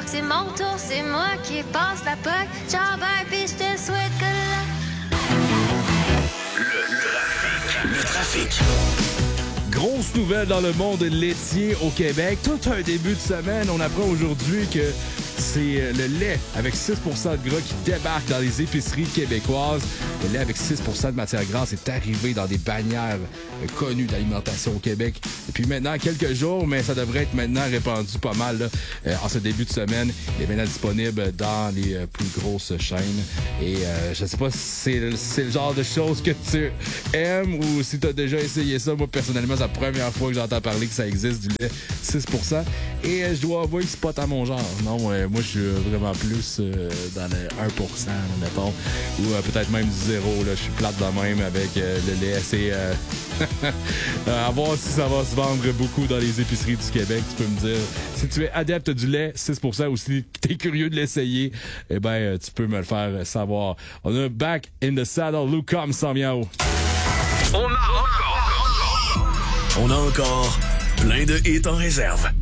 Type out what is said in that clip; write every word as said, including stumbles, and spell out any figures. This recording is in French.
que c'est mon tour, c'est moi qui passe la poque. Ciao, bye, pis je te souhaite que la... Le, le trafic. Le trafic. Grosse nouvelle dans le monde laitier au Québec. Tout un début de semaine, on apprend aujourd'hui que c'est le lait avec six pour cent de gras qui débarque dans les épiceries québécoises. Le lait avec six pour cent de matière grasse est arrivé dans des bannières connues d'alimentation au Québec depuis maintenant quelques jours, mais ça devrait être maintenant répandu pas mal là, euh, en ce début de semaine. Il est maintenant disponible dans les euh, plus grosses chaînes. Et euh, je sais pas si c'est, c'est le genre de choses que tu aimes ou si tu as déjà essayé ça. Moi, personnellement, c'est la première fois que j'entends parler que ça existe, du lait six pour cent. Et euh, je dois avouer que c'est pas à mon genre. Non, euh, moi, je suis vraiment plus euh, dans le un pour cent, là, mettons. Ou euh, peut-être même du zéro. Là. Je suis plate de même avec euh, le lait. C'est... Euh... à voir si ça va se vendre beaucoup dans les épiceries du Québec. Tu peux me dire, si tu es adepte du lait six pour cent ou si tu es curieux de l'essayer, eh ben, euh, tu peux me le faire savoir. On a Back in the Saddle. Luke Combs s'en vient haut. On a encore... On a encore plein de hits en réserve.